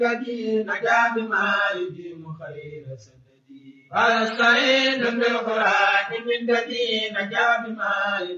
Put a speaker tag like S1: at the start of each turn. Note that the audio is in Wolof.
S1: الذي نجا بما يديم خير سددي واستعين بالقران من الذي نجا بما